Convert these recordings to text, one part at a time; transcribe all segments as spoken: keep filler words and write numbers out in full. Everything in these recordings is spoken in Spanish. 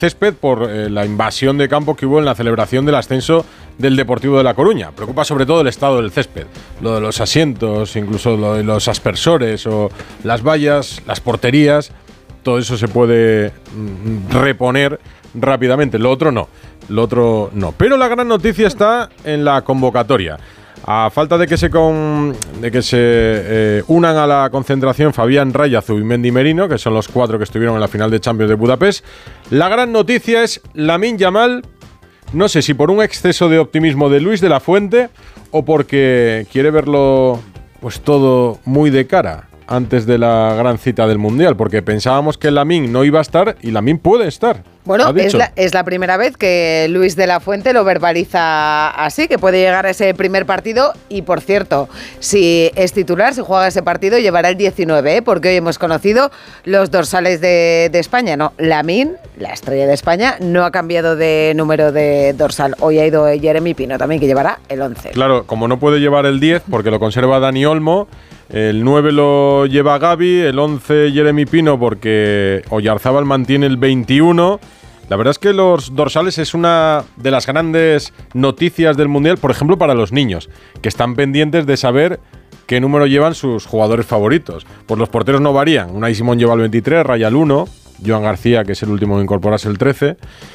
césped por eh, la invasión de campo que hubo en la celebración del ascenso del Deportivo de La Coruña. Preocupa sobre todo el estado del césped, lo de los asientos, incluso lo de los aspersores o las vallas, las porterías. Todo eso se puede mm, reponer rápidamente. Lo otro no, lo otro no. Pero la gran noticia está en la convocatoria. A falta de que se con, de que se eh, unan a la concentración Fabián Raya, Zubimendi Merino, que son los cuatro que estuvieron en la final de Champions de Budapest, la gran noticia es Lamine Yamal, no sé si por un exceso de optimismo de Luis de la Fuente o porque quiere verlo pues todo muy de cara antes de la gran cita del Mundial, porque pensábamos que Lamine no iba a estar y Lamine puede estar. Bueno, es la, es la primera vez que Luis de la Fuente lo verbaliza así, que puede llegar a ese primer partido y, por cierto, si es titular, si juega ese partido, llevará el diecinueve, ¿eh? Porque hoy hemos conocido los dorsales de, de España. No, Lamine, la estrella de España, no ha cambiado de número de dorsal. Hoy ha ido Jeremy Pino también, que llevará el once. Claro, como no puede llevar el diez, porque lo conserva Dani Olmo, el nueve lo lleva Gavi, el once Jeremy Pino porque Oyarzábal mantiene el veintiuno. La verdad es que los dorsales es una de las grandes noticias del Mundial, por ejemplo, para los niños, que están pendientes de saber qué número llevan sus jugadores favoritos. Pues los porteros no varían. Unai Simón lleva el veintitrés, Raya el uno, Joan García, que es el último en incorporarse, el trece.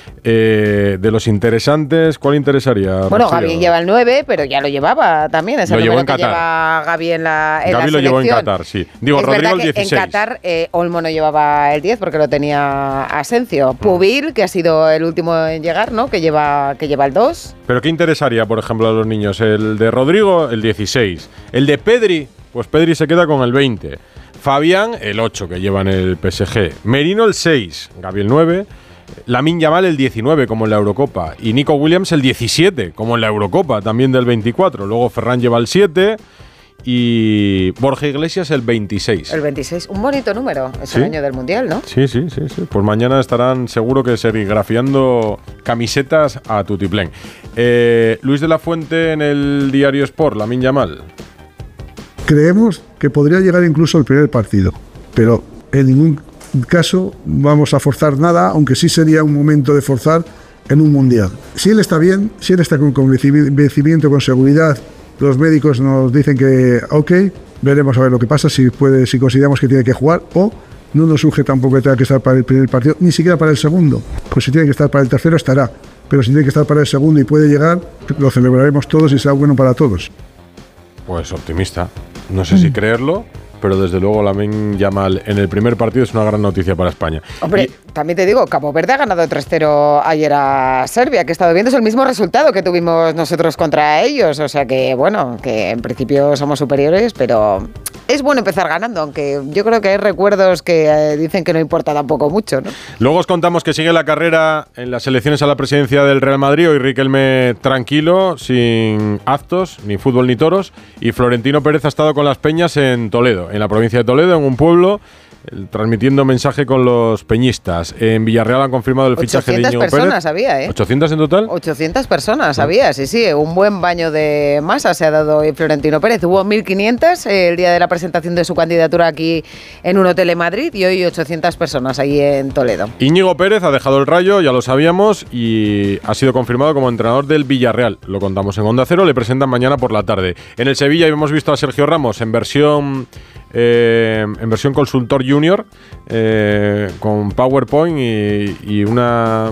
Eh, de los interesantes, ¿cuál interesaría? Bueno, Gavi lleva el nueve, pero ya lo llevaba también. Es el número que lleva Gavi en la, en Gavi la lo llevó en Qatar, sí. Digo, es Rodrigo el que dieciséis. En Qatar, eh, Olmo no llevaba el diez porque lo tenía Asensio. Mm. Pubil, que ha sido el último en llegar, ¿no? Que lleva, que lleva el dos. ¿Pero qué interesaría, por ejemplo, a los niños? El de Rodrigo, el dieciséis. El de Pedri, pues Pedri se queda con el veinte. Fabián, el ocho, que lleva en el P S G. Merino, el seis. Gavi, el nueve. Lamine Yamal el diecinueve, como en la Eurocopa, y Nico Williams el diecisiete, como en la Eurocopa, también del veinticuatro. Luego Ferran lleva el siete y Borja Iglesias el veintiséis. El veintiséis, un bonito número, es ¿Sí? El año del Mundial, ¿no? Sí, sí, sí, sí. Pues mañana estarán seguro que serigrafiando camisetas a tutiplén. Eh, Luis de la Fuente en el diario Sport, Lamine Yamal. Creemos que podría llegar incluso el primer partido, pero en ningún caso vamos a forzar nada, aunque sí sería un momento de forzar en un mundial. Si él está bien, si él está con convencimiento, con seguridad, los médicos nos dicen que ok, veremos a ver lo que pasa, si puede, si consideramos que tiene que jugar, o no nos surge tampoco que tenga que estar para el primer partido, ni siquiera para el segundo. Pues si tiene que estar para el tercero estará, pero si tiene que estar para el segundo y puede llegar, lo celebraremos todos y será bueno para todos. Pues optimista, no sé mm. si creerlo, pero desde luego Lamine Yamal en el primer partido es una gran noticia para España. Hombre, y también te digo, Cabo Verde ha ganado tres cero ayer a Serbia, que he estado viendo, es el mismo resultado que tuvimos nosotros contra ellos, o sea que, bueno, que en principio somos superiores, pero es bueno empezar ganando, aunque yo creo que hay recuerdos que eh, dicen que no importa tampoco mucho, ¿no? Luego os contamos que sigue la carrera en las elecciones a la presidencia del Real Madrid, hoy Riquelme tranquilo, sin actos, ni fútbol ni toros, y Florentino Pérez ha estado con las peñas en Toledo, en la provincia de Toledo, en un pueblo, transmitiendo mensaje con los peñistas. En Villarreal han confirmado el fichaje de Íñigo Pérez. ochocientas personas había, ¿eh? ¿ochocientas en total? ochocientas personas había, sí, sí. Un buen baño de masa se ha dado hoy Florentino Pérez. Hubo mil quinientas el día de la presentación de su candidatura aquí en un hotel en Madrid y hoy ochocientas personas ahí en Toledo. Íñigo Pérez ha dejado el Rayo, ya lo sabíamos, y ha sido confirmado como entrenador del Villarreal. Lo contamos en Onda Cero, le presentan mañana por la tarde. En el Sevilla hemos visto a Sergio Ramos en versión... Eh, en versión consultor junior, eh, con PowerPoint y, y una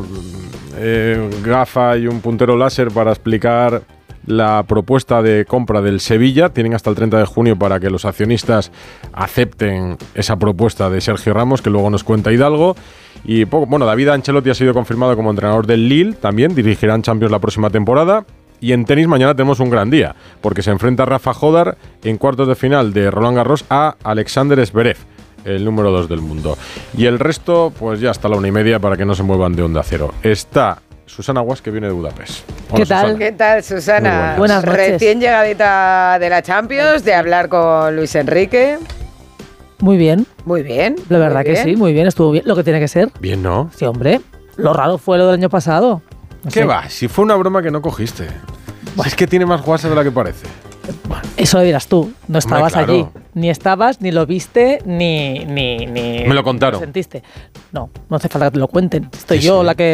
eh, gafa y un puntero láser para explicar la propuesta de compra del Sevilla. Tienen hasta el treinta de junio para que los accionistas acepten esa propuesta de Sergio Ramos, que luego nos cuenta Hidalgo. Y poco, bueno, David Ancelotti ha sido confirmado como entrenador del Lille, también dirigirán Champions la próxima temporada. Y en tenis mañana tenemos un gran día, porque se enfrenta Rafa Jodar en cuartos de final de Roland Garros a Alexander Zverev, el número dos del mundo. Y el resto, pues ya hasta la una y media para que no se muevan de Onda Cero. Está Susana Guas, que viene de Budapest. Hola, ¿qué tal? Susana. ¿Qué tal, Susana? Buenas. Buenas noches. Recién llegadita de la Champions, de hablar con Luis Enrique. Muy bien. Muy bien. La verdad muy bien. que sí, muy bien. Estuvo bien, lo que tiene que ser. Bien, ¿no? Sí, hombre. Lo raro fue lo del año pasado. No ¿Qué sé. va? Si fue una broma que no cogiste. Bueno. Si es que tiene más guasa de la que parece. Bueno, eso lo dirás tú, no estabas Hombre, claro. allí. Ni estabas, ni lo viste, ni... ni, ni Me lo contaron. sentiste. No, no hace falta que te lo cuenten. Estoy Sí, yo sí. la que